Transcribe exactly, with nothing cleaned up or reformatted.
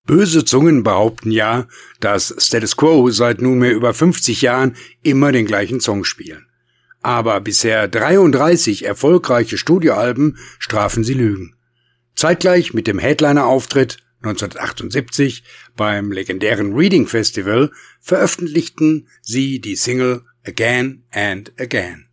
Böse Zungen behaupten ja, dass Status Quo seit nunmehr über fünfzig Jahren immer den gleichen Song spielen. Aber bisher dreiunddreißig erfolgreiche Studioalben strafen sie Lügen. Zeitgleich mit dem Headliner-Auftritt neunzehnhundertachtundsiebzig beim legendären Reading Festival veröffentlichten sie die Single Again and Again.